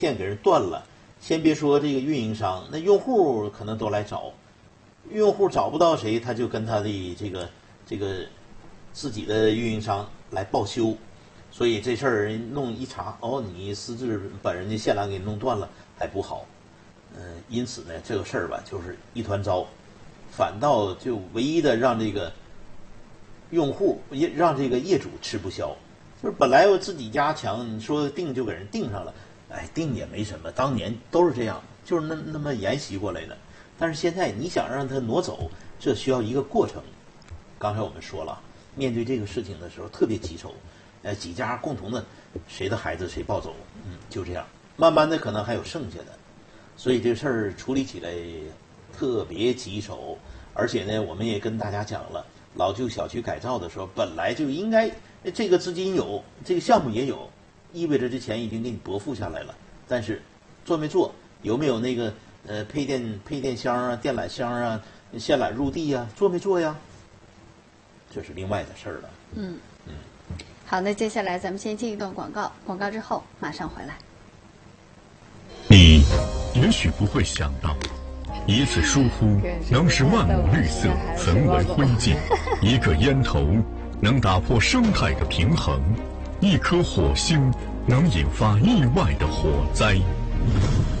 线给人断了，先别说这个运营商，那用户可能都来找，用户找不到谁，他就跟他的这个自己的运营商来报修，所以这事儿弄一查，哦，你私自把人家线缆给弄断了，还不好。因此呢，这个事儿吧，就是一团糟，反倒就唯一的让这个用户让这个业主吃不消。就是本来我自己家墙，你说定就给人定上了，哎，定也没什么，当年都是这样，就是那么沿袭过来的。但是现在你想让它挪走，这需要一个过程。刚才我们说了，面对这个事情的时候特别棘手，几家共同的谁的孩子谁抱走，就这样，慢慢的可能还有剩下的。所以这事儿处理起来特别棘手，而且呢，我们也跟大家讲了，老旧小区改造的时候，本来就应该这个资金有，这个项目也有，意味着这钱已经给你拨付下来了。但是做没做，有没有那个配电箱啊、电缆箱啊、线缆入地啊，做没做呀？这是另外的事儿了。 好，那接下来咱们先进一段广告，广告之后马上回来。 你也许不会想到，一次疏忽能使万亩绿色焚为灰烬，一个烟头能打破生态的平衡，一颗火星能引发意外的火灾。